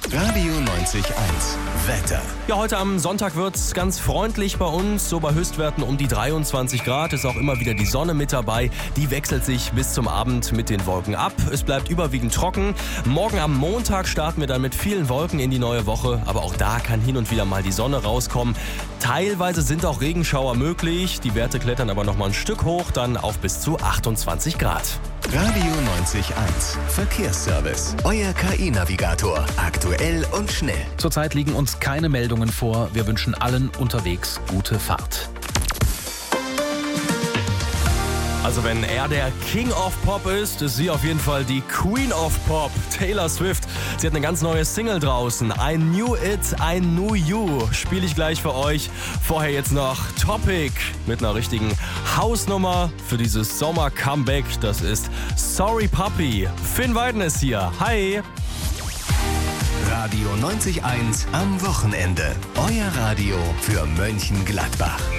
Radio 90.1 Wetter. Ja, heute am Sonntag wird's ganz freundlich bei uns, so bei Höchstwerten um die 23 Grad. Ist auch immer wieder die Sonne mit dabei. Die wechselt sich bis zum Abend mit den Wolken ab. Es bleibt überwiegend trocken. Morgen am Montag starten wir dann mit vielen Wolken in die neue Woche. Aber auch da kann hin und wieder mal die Sonne rauskommen. Teilweise sind auch Regenschauer möglich. Die Werte klettern aber noch mal ein Stück hoch, dann auf bis zu 28 Grad. Radio 90.1 Verkehrsservice. Euer KI-Navigator. Aktuell und schnell. Zurzeit liegen uns keine Meldungen vor. Wir wünschen allen unterwegs gute Fahrt. Also wenn er der King of Pop ist sie auf jeden Fall die Queen of Pop, Taylor Swift. Sie hat eine ganz neue Single draußen. I Knew It, I Knew You. Spiele ich gleich für euch. Vorher jetzt noch Topic mit einer richtigen Hausnummer für dieses Sommer-Comeback. Das ist Sorry Puppy. Finn Weiden ist hier. Hi. Radio 90.1 am Wochenende. Euer Radio für Mönchengladbach.